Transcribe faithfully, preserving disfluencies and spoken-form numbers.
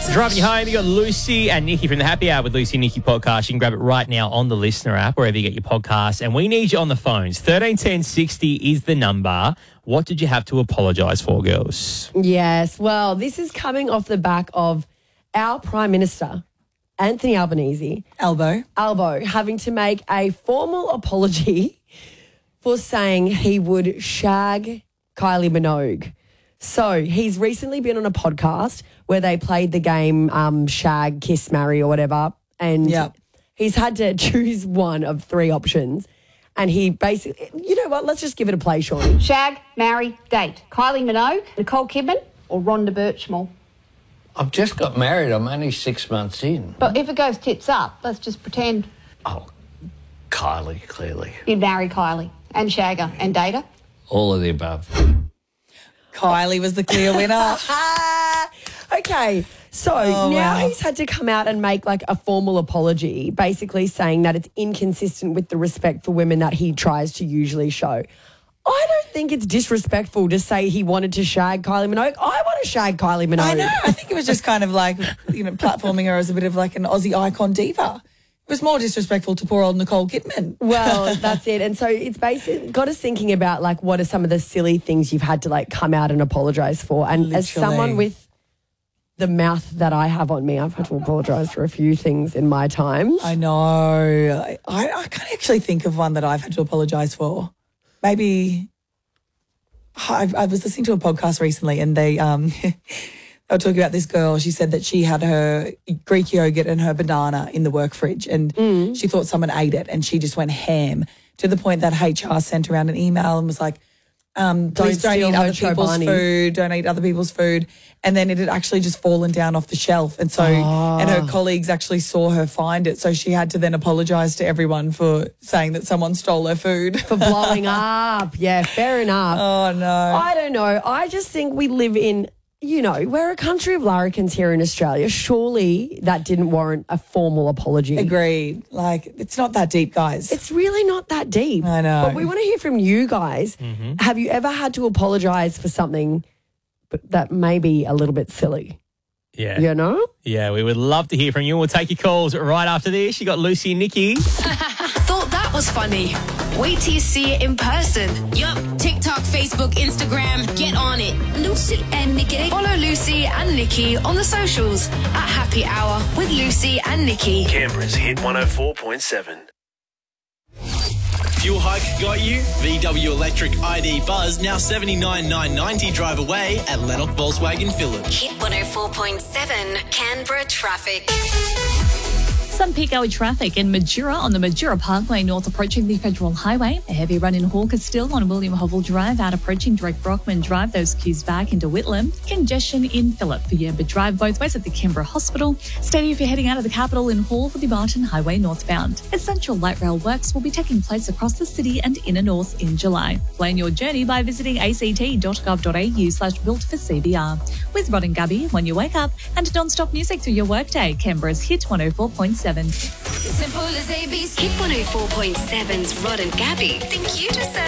Driving you home, you got Lucy and Nikki from the Happy Hour with Lucy and Nikki podcast. You can grab it right now on the Listener app, wherever you get your podcasts. And we need you on the phones. thirteen ten sixty is the number. What did you have to apologise for, girls? Yes, well, this is coming off the back of our Prime Minister, Anthony Albanese. Albo. Albo, having to make a formal apology for saying he would shag Kylie Minogue. So he's recently been on a podcast where they played the game um, Shag, Kiss, Marry or whatever. And yep. he's had to choose one of three options. And he basically, you know what, let's just give it a play, Shawnee. Shag, marry, date. Kylie Minogue, Nicole Kidman or Rhonda Birchmore? I've just got married. I'm only six months in. But if it goes tits up, let's just pretend Oh, Kylie, clearly. you'd marry Kylie and shag her and date her. All of the above. Kylie was the clear winner. Okay, so Oh, now wow. he's had to come out and make like a formal apology, basically saying that it's inconsistent with the respect for women that he tries to usually show. I don't think it's disrespectful to say he wanted to shag Kylie Minogue. I want to shag Kylie Minogue. I know. I think it was just kind of like, you know, platforming her as a bit of like an Aussie icon diva. It was more disrespectful to poor old Nicole Kidman. Well, that's it. And so it's basically got us thinking about like what are some of the silly things you've had to like come out and apologise for. And as Literally. someone with the mouth that I have on me, I've had to apologise for a few things in my time. I know. I, I can't actually think of one that I've had to apologise for. Maybe I, I was listening to a podcast recently and they um they were talking about this girl. She said that she had her Greek yogurt and her banana in the work fridge and she thought someone ate it and she just went ham to the point that H R sent around an email and was like, um, please don't, steal eat her other people's Chobani. food, don't eat other people's food. And then it had actually just fallen down off the shelf. And so, and her colleagues actually saw her find it. So she had to then apologise to everyone for saying that someone stole her food. For blowing up. Yeah, fair enough. Oh, no. I don't know. I just think we live in, you know, we're a country of larrikins here in Australia. Surely that didn't warrant a formal apology. Agreed. Like, it's not that deep, guys. It's really not that deep. I know. But we want to hear from you guys. Have you ever had to apologise for something but that may be a little bit silly? Yeah. You know? Yeah, we would love to hear from you. We'll take your calls right after this. You got Lucy and Nikki. Thought that was funny. Wait till you see it in person. Yup, TikTok, Facebook, Instagram, get on it. Lucy and Nikki. Follow Lucy and Nikki on the socials at Happy Hour with Lucy and Nikki. Canberra's Hit one oh four point seven. Fuel hike got you? V W Electric I D Buzz now seventy-nine thousand nine hundred ninety drive away at Lennox Volkswagen Village. Hit one oh four point seven, Canberra traffic. Some peak hour traffic in Majura on the Majura Parkway North approaching the Federal Highway. A heavy run in Hawker still on William Hovell Drive out approaching Direct Brockman Drive. Those queues back into Whitlam. Congestion in Phillip for Yerba Drive both ways at the Canberra Hospital. Steady if you're heading out of the capital in Hall for the Barton Highway northbound. Essential light rail works will be taking place across the city and inner north in July. Plan your journey by visiting act.gov.au slash built for C B R. With Rod and Gabby when you wake up and non-stop music through your workday. Canberra's Hit one oh four point seven. Simple as A B C. Hit one oh four point seven's Rod and Gabby. Think you deserve